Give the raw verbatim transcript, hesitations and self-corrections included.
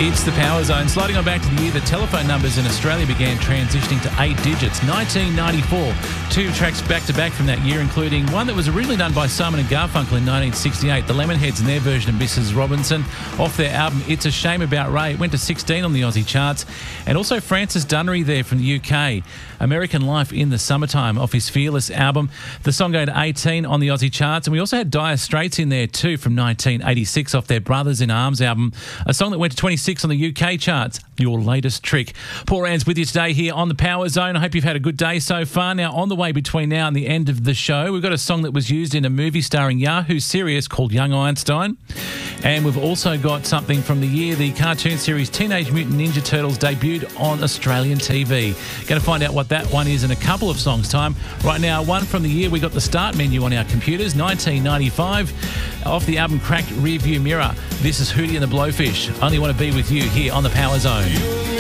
It's the Power Zone. Sliding on back to the year the telephone numbers in Australia began transitioning to eight digits. nineteen ninety-four. Two tracks back-to-back from that year, including one that was originally done by Simon and Garfunkel in nineteen sixty-eight, the Lemonheads and their version of Missus Robinson, off their album It's a Shame About Ray. It went to sixteen on the Aussie charts. And also Francis Dunnery there from the U K, American Life in the Summertime, off his Fearless album. The song going to eighteen on the Aussie charts. And we also had Dire Straits in there too from nineteen eighty-six off their Brothers in Arms album, a song that went to twenty-six on the U K charts, Your Latest Trick. Paul Rand's with you today here on the Power Zone. I hope you've had a good day so far. Now, on the way between now and the end of the show, we've got a song that was used in a movie starring Yahoo Serious called Young Einstein. And we've also got something from the year the cartoon series Teenage Mutant Ninja Turtles debuted on Australian T V. Going to find out what that one is in a couple of songs' time. Right now, one from the year, we got the start menu on our computers, nineteen ninety-five, off the album Cracked Rearview Mirror. This is Hootie and the Blowfish. Only Want to Be With You here on the Power Zone.